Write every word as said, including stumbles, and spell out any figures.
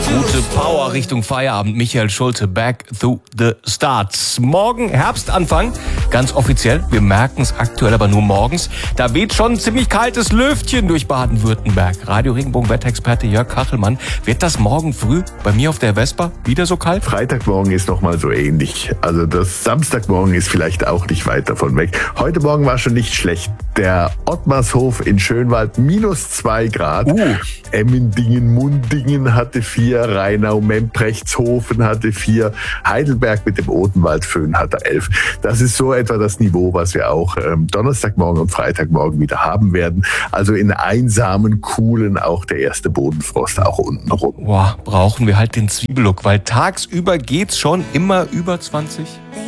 Gute Power Richtung Feierabend. Michael Schulte, back to the starts. Morgen Herbstanfang, ganz offiziell. Wir merken es aktuell aber nur morgens. Da weht schon ein ziemlich kaltes Lüftchen durch Baden-Württemberg. Radio Regenbogen Wetterexperte Jörg Kachelmann. Wird das morgen früh bei mir auf der Vespa wieder so kalt? Freitagmorgen ist noch mal so ähnlich. Also das Samstagmorgen ist vielleicht auch nicht weit davon weg. Heute Morgen war schon nicht schlecht. Der Ottmarshof in Schönwald minus zwei Grad. Uh. Emmendingen, Mundingen hatte vier. Rheinau, Memprechtshofen hatte vier. Heidelberg mit dem Odenwaldföhn hatte elf. Das ist so etwa das Niveau, was wir auch ähm, Donnerstagmorgen und Freitagmorgen wieder haben werden. Also in einsamen Kuhlen auch der erste Bodenfrost auch unten rum. Boah, brauchen wir halt den Zwiebellook, weil tagsüber geht's schon immer über zwanzig.